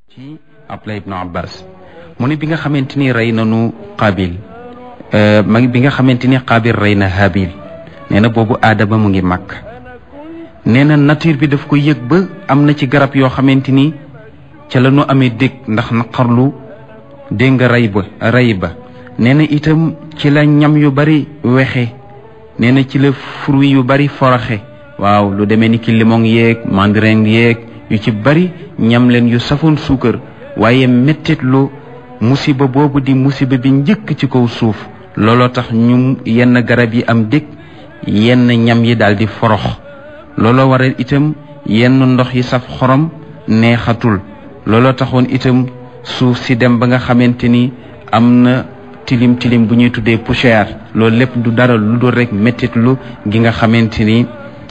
ci Abdullah ibnu Abbas mu ne bi nga xamante ni rey nanu Qaabil bi nga xamante ni Qaabil rey na Haabil nee na boobu Aadama mu ngi màgg nee na nature bi daf ko yëg ba am na ci garab yoo xamante ni ca la ñu amee dégg ndax naqarlu dégg nga rey ba nee na itam ci la ñam yu bari wexe nee na ci la fruit yu bari foroxe waaw lu demee ni ki limon yeeg mandarin yeeg yu ci bari ñam leen yu safoon suukar waaye mettit lu musiba boobu di musiba bi njëkk ci kaw suuf looloo tax ñu yenn garab yi am dëkk yenn ñam yi daal di forox looloo waral itam yenn ndox yi saf xorom neexatul looloo taxoon itam suuf si dem ba nga xamante ni am na tilim tilim bu ñuy tuddee poussière loolu lépp du dara lu dul rek mettit lu gi nga xamante ni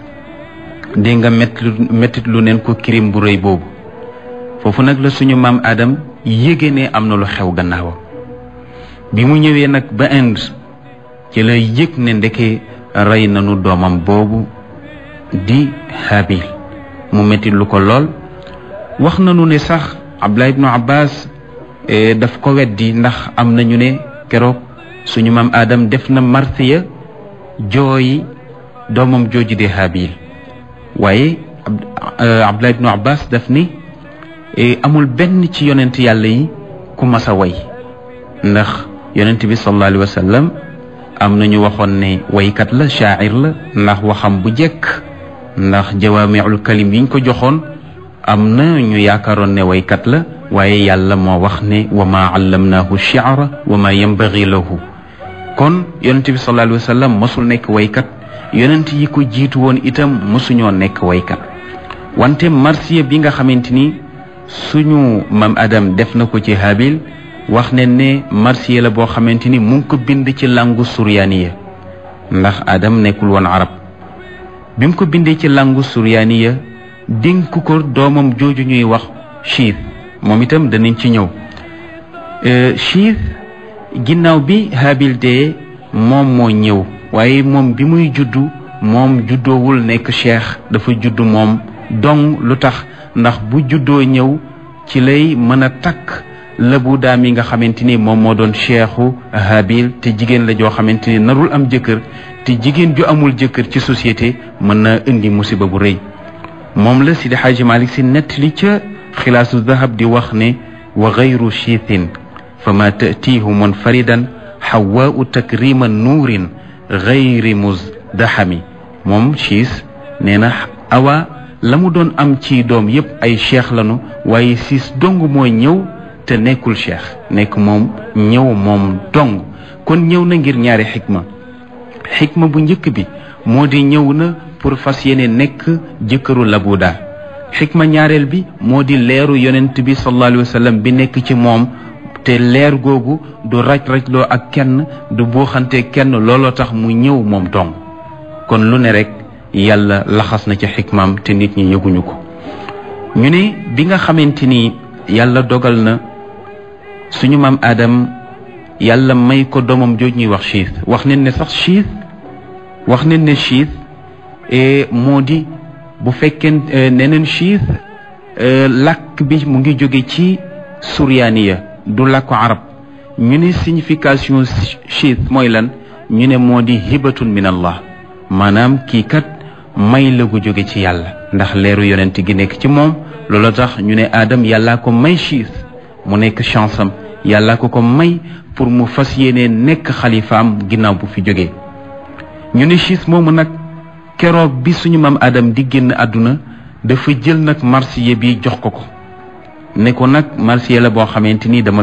di nga mettit lu neen ko kirim bu rëy boobu foofu nag la suñu maam Adam yéege ne am na lu xew gannaawam bi mu ñëwee nag ba Inde ci la yëg ne ndeke rey nañu doomam boobu di Haabil mu mettit lu ko lool wax nañu ne sax Abdullah ibnu Abbas daf ko weddi ndax am nañu ne keroog suñu maam Adam def na marsiya jooyi doomam jooju di Haabil waaye Abdullah ibnu Abbas daf ni amul benn ci yonent yàlla yi ku mas a way ndax yonent bi sallallahu alayhi wa sallam am nañu waxoon ne waykat la shaa'ir la ndax waxam bu jekk ndax jawaami'ul kalim yiñ ko joxoon am na ñu yaakaaroon ne waykat la waaye yàlla moo wax ne wa maa allamnaahu shi'ra wa maa yanbaghi lahu kon yonent bi sallallahu alayhi wa sallam mosul nekk waykat yonent yi ko jiitu woon itam mosuñoo nekk waykat wante marsiya bi nga xamante ni suñu mam Adam def na ko ci Haabil wax ne ne marsiya la boo xamante ni mu ngi ko bind ci langu suryaaniya ndax Adam nekkul woon arab bi mu ko bindee ci langu suryaaniya dénk ko doomam jooju ñuy wax Chiith moom itam danañ ci ñëw Chiith ginnaaw bi Haabil dee moom moo ñëw waaye moom bi muy juddu moom juddoowul nekk cheikh dafa juddu moom dong lu tax ndax bu juddoo ñëw ci lay mën a takk lëbu daam yi nga xamante ni moom moo doon cheikhu Haabil te jigéen la joo xamante ni narul am jëkkër te jigéen ju amul jëkkër ci société mën na indi musiba bu rëy moom la Sidi Xaaji Malik Si nettali ca xilaasu dahab di wax ne wa gayru chiithin fa ma tatiihu munfaridan xawaau takrima nuurin gayri musdahami moom Chiis nee na awa la mu doon am ci doom yépp ay cheikh lanu waaye siis dong mooy ñëw te nekkul cheikh nekk moom ñëw moom dong kon ñëw na ngir ñaari xikma bu njëkk bi moo di ñëw na pour fas yéene nekk jëkkëru labuda xikma ñaareel bi moo di leeru yonent bi sallallahu alayhi wa sallam bi nekk ci moom te leer googu du raj-rajloo ak kenn du buuxante kenn looloo tax mu ñëw moom dong kon lu ne rek yàlla laxas na ci xikmaam te nit ñi yëguñu ko ñu ne bi nga xamante ni yàlla dogal na suñu maam Adam yàlla may ko doomam jooj ñuy wax Chiith wax nañ ne sax Chiith moo di bu fekkee neneen Chiith làkk bi mu ngi jóge ci suryaaniya du làkku arab ñu ne signification Chiith mooy lan ñu ne moo di hibatun min Allah maanaam kii kat may la gu jóge ci yàlla ndax leeru yonent gi nekk ci moom loolu tax ñu ne Adam yàllaa ko may Chiith mu nekk chance am yàllaa ko may pour mu fas yéene nekk xalifaam ginnaaw bu fi jógee ñu ne Chiith moomu nag keroog bi suñu maam Adam di génn àdduna dafa jël nag marsiya bi jox ko ne ko nag marsiya la boo xamante ni dama